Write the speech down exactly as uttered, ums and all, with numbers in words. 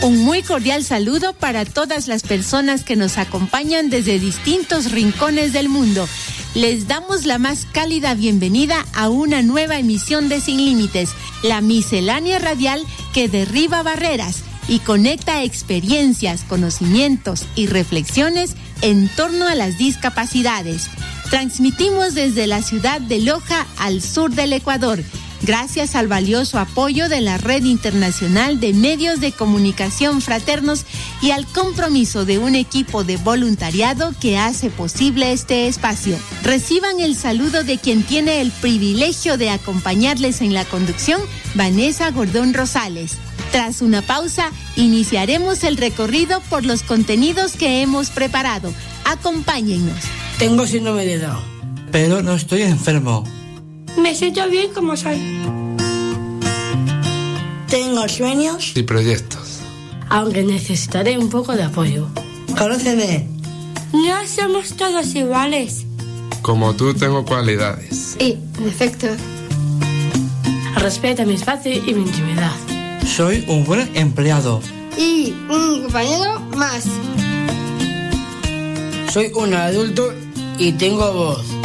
Un muy cordial saludo para todas las personas que nos acompañan desde distintos rincones del mundo. Les damos la más cálida bienvenida a una nueva emisión de Sin Límites, la miscelánea radial que derriba barreras y conecta experiencias, conocimientos y reflexiones en torno a las discapacidades. Transmitimos desde la ciudad de Loja al sur del Ecuador, gracias al valioso apoyo de la Red Internacional de Medios de Comunicación Fraternos y al compromiso de un equipo de voluntariado que hace posible este espacio. Reciban el saludo de quien tiene el privilegio de acompañarles en la conducción, Vanessa Gordón Rosales. Tras una pausa, iniciaremos el recorrido por los contenidos que hemos preparado. Acompáñennos. Tengo síndrome de Down, pero no estoy enfermo. Me siento bien como soy. Tengo sueños y proyectos, aunque necesitaré un poco de apoyo. Conóceme. No somos todos iguales. Como tú tengo cualidades y defectos. Respeta mi espacio y mi intimidad. Soy un buen empleado y un compañero más. Soy un adulto y tengo voz.